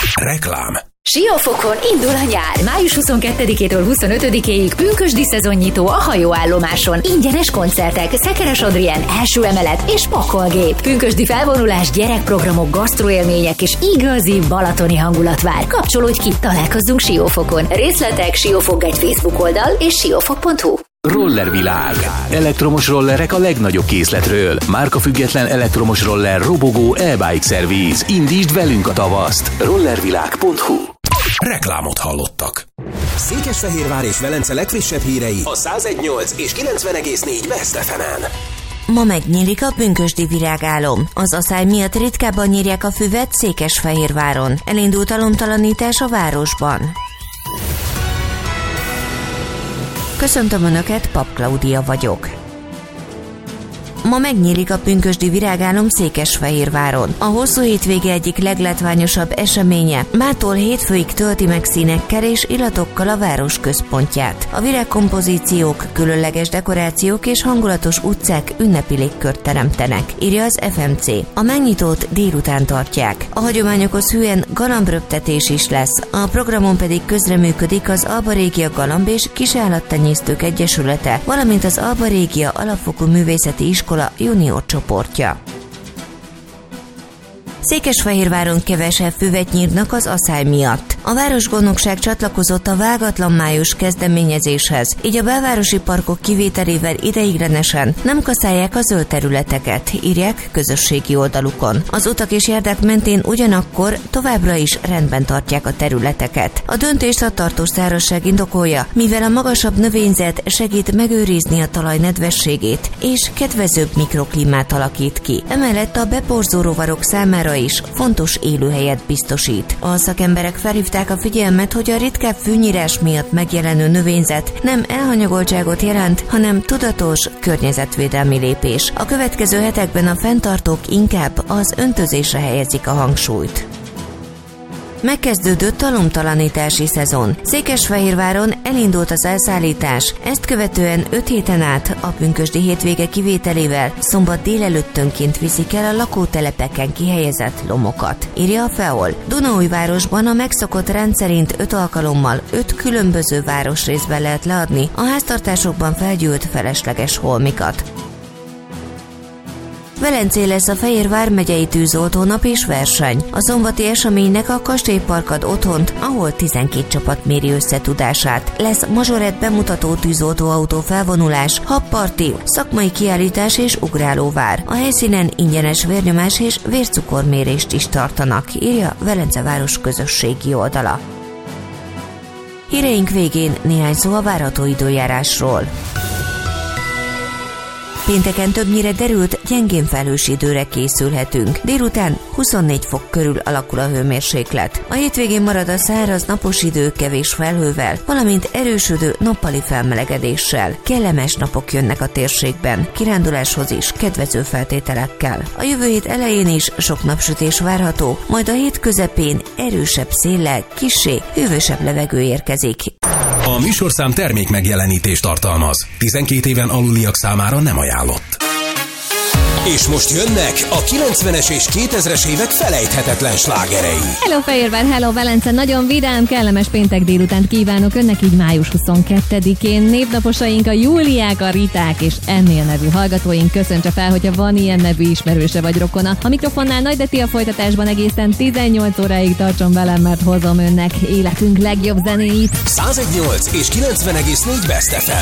Reklám. Siófokon indul a nyár. Május 22-től 25-ig pünkösdi szezonnyitó a hajóállomáson. Ingyenes koncertek, Szekeres Adrien, első emelet és pakolgép. Pünkösdi felvonulás, gyerekprogramok, gasztroélmények és igazi balatoni hangulat vár. Kapcsolódj ki, találkozzunk Siófokon. Részletek Siófok egy Facebook oldal és siófok.hu. Rollervilág. Elektromos rollerek a legnagyobb készletről. Márkafüggetlen elektromos roller, robogó, e-bike szerviz. Indítsd velünk a tavaszt. Rollervilág.hu. Reklámot hallottak. Székesfehérvár és Velence legfrissebb hírei a 101.8 és 90.4 Best FM-en. Ma megnyílik a pünkösdi virágálom. Az asszály miatt ritkábban nyírják a füvet Székesfehérváron. Elindult a lomtalanítás a városban. Köszöntöm Önöket, Pap Klaudia vagyok. Ma megnyílik a pünkösdi virágálom Székesfehérváron. A hosszú hétvége egyik leglátványosabb eseménye. Mától hétfőig tölti meg színekkel és illatokkal a város központját. A virágkompozíciók, különleges dekorációk és hangulatos utcák ünnepi légkört teremtenek, írja az FMC. A megnyitót délután tartják. A hagyományokhoz hűen galambröptetés is lesz. A programon pedig közreműködik az Alba Régia Galamb és Kisállattenyésztők Egyesülete, valamint az Alba Régia Alapfokú Művészeti Iskola junior csoportja. Székesfehérváron kevesebb füvet nyírnak az asszály miatt. A városgondnokság csatlakozott a vágatlan május kezdeményezéshez, így a belvárosi parkok kivételével ideiglenesen nem kaszálják a zöld területeket, írják közösségi oldalukon. Az utak és járdák mentén ugyanakkor továbbra is rendben tartják a területeket. A döntést a tartós szárazság indokolja, mivel a magasabb növényzet segít megőrizni a talaj nedvességét és kedvezőbb mikroklímát alakít ki. Emellett a beporzó rovarok számára is fontos élőhelyet biztosít. A szakemberek felhívták a figyelmet, hogy a ritkább fűnyírás miatt megjelenő növényzet nem elhanyagoltságot jelent, hanem tudatos környezetvédelmi lépés. A következő hetekben a fenntartók inkább az öntözésre helyezik a hangsúlyt. Megkezdődött a lomtalanítási szezon. Székesfehérváron elindult az elszállítás, ezt követően 5 héten át a pünkösdi hétvége kivételével szombat délelőttönként viszik el a lakótelepeken kihelyezett lomokat, írja a FEOL. Dunaújvárosban a megszokott rendszerint 5 alkalommal 5 különböző városrészben lehet leadni a háztartásokban felgyűlt felesleges holmikat. Velencén lesz a Fehérvár megyei tűzoltónap és verseny. A szombati eseménynek a Kastélypark ad otthont, ahol 12 csapat méri összetudását. Lesz mazsorett bemutató tűzoltóautó felvonulás, habparti, szakmai kiállítás és ugrálóvár. A helyszínen ingyenes vérnyomás és vércukormérést is tartanak, írja Velence város közösségi oldala. Híreink végén néhány szó a várható időjárásról. Pénteken többnyire derült, gyengén felhős időre készülhetünk. Délután 24 fok körül alakul a hőmérséklet. A hétvégén marad a száraz napos idő kevés felhővel, valamint erősödő nappali felmelegedéssel. Kellemes napok jönnek a térségben, kiránduláshoz is kedvező feltételekkel. A jövő hét elején is sok napsütés várható, majd a hét közepén erősebb széllel, kissé hűvösebb levegő érkezik. A műsorszám termék megjelenítést tartalmaz. 12 éven aluliak számára nem ajánlott. És most jönnek a 90-es és 2000-es évek felejthetetlen slágerei. Hello Fehérvár, hello Velence, nagyon vidám, kellemes péntek délutánt kívánok önnek így május 22-én. Névnaposaink a Júliák, a Riták és ennél nevű hallgatóink. Köszöntse fel, hogyha van ilyen nevű ismerőse vagy rokona. A mikrofonnál Nagy Deti, a folytatásban egészen 18 óráig tartson velem, mert hozom önnek életünk legjobb zenéit. 101.8 és 90.4 Best FM.